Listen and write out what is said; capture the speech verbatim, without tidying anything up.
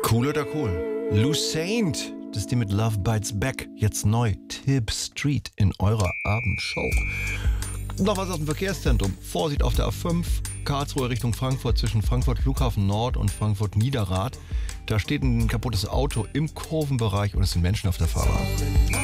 Cool oder cool? Lou Saint, das ist die mit Love Bites Back. Jetzt neu, Tib Street in eurer Abendshow. Noch was aus dem Verkehrszentrum. Vorsicht auf der A fünf, Karlsruhe Richtung Frankfurt, zwischen Frankfurt Flughafen Nord und Frankfurt Niederrad. Da steht ein kaputtes Auto im Kurvenbereich und es sind Menschen auf der Fahrbahn.